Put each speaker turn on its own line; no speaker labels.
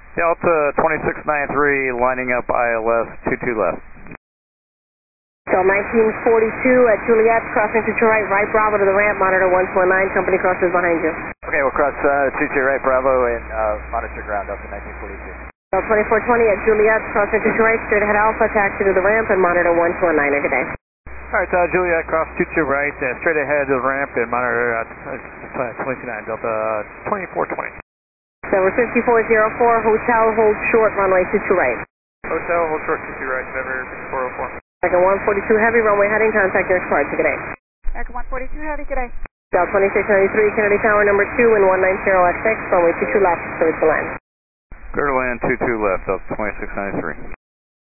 Delta 2693 lining up ILS 22 left.
So 1942 at Juliet, crossing to right, right Bravo to the ramp, monitor 149, company crosses behind you.
Okay, we'll cross 22 right Bravo and monitor ground up to 1942.
So 2420 at Juliet, crossing to right, straight ahead Alpha, taxi to the ramp and monitor 149, good day.
Alright, Juliet, cross 22 right, straight ahead to the ramp and monitor 29, Delta 2420.
Number 5404, hotel, hold short, runway 22 right.
Hotel, hold short 22 right, November 5404.
American 142 Heavy, runway heading, contact your departure, good day.
American 142 Heavy, good day.
Del 2693, Kennedy Tower number 2, wind 190 XX, runway 22 left, clear to land.
Clear to land 22 left, Delta 2693.